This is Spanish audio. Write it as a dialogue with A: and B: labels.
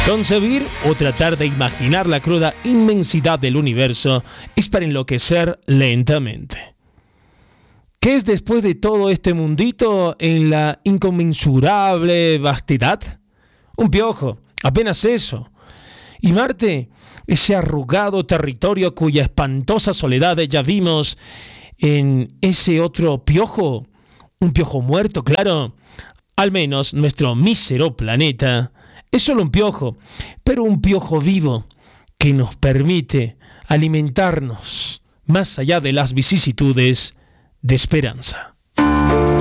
A: Concebir o tratar de imaginar la cruda inmensidad del universo es para enloquecer lentamente. ¿Qué es después de todo este mundito en la inconmensurable vastedad? Un piojo, apenas eso. Y Marte, ese arrugado territorio cuya espantosa soledad ya vimos en ese otro piojo, un piojo muerto, claro. Al menos nuestro mísero planeta es solo un piojo, pero un piojo vivo que nos permite alimentarnos más allá de las vicisitudes de esperanza.